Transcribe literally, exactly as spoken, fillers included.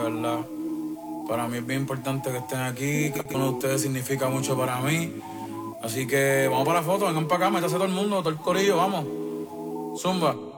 ¿verdad? Para mí es bien importante que estén aquí, que uno de ustedes significa mucho para mí. Así que vamos para la foto, vengan para acá, métase todo el mundo, todo el corillo, vamos. Zumba.